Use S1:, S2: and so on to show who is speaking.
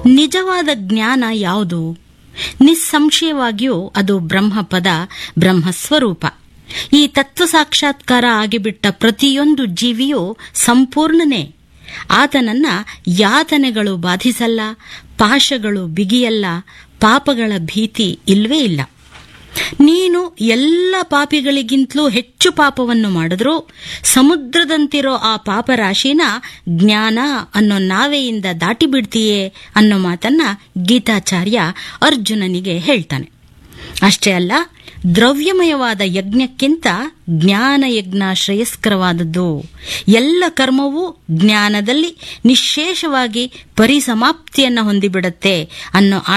S1: ನಿಜವಾದ ಜ್ಞಾನ ಯಾವುದು? ನಿಸ್ಸಂಶಯವಾಗಿಯೂ ಅದು ಬ್ರಹ್ಮಪದ, ಬ್ರಹ್ಮಸ್ವರೂಪ. ಈ ತತ್ವ ಸಾಕ್ಷಾತ್ಕಾರ ಆಗಿಬಿಟ್ಟ ಪ್ರತಿಯೊಂದು ಜೀವಿಯೂ ಸಂಪೂರ್ಣನೇ. ಆತನನ್ನ ಯಾತನೆಗಳು ಬಾಧಿಸಲ್ಲ, ಪಾಶಗಳು ಬಿಗಿಯಲ್ಲ, ಪಾಪಗಳ ಭೀತಿ ಇಲ್ವೇ ಇಲ್ಲ. ನೀನು ಎಲ್ಲ ಪಾಪಿಗಳಿಗಿಂತಲೂ ಹೆಚ್ಚು ಪಾಪವನ್ನು ಮಾಡಿದ್ರೂ ಸಮುದ್ರದಂತಿರೋ ಆ ಪಾಪರಾಶಿನ ಜ್ಞಾನ ಅನ್ನೋ ನಾವೆಯಿಂದ ದಾಟಿ ಬಿಡ್ತೀಯೇ ಅನ್ನೋ ಮಾತನ್ನ ಗೀತಾಚಾರ್ಯ ಅರ್ಜುನನಿಗೆ ಹೇಳ್ತಾನೆ. ಅಷ್ಟೇ ಅಲ್ಲ, ದ್ರವ್ಯಮಯವಾದ ಯಜ್ಞಕ್ಕಿಂತ ಜ್ಞಾನ ಯಜ್ಞ ಶ್ರೇಯಸ್ಕರವಾದದ್ದು. ಎಲ್ಲ ಕರ್ಮವೂ ಜ್ಞಾನದಲ್ಲಿ ನಿಶ್ಶೇಷವಾಗಿ ಪರಿಸಮಾಪ್ತಿಯನ್ನು ಹೊಂದಿಬಿಡುತ್ತೆ ಅನ್ನೋ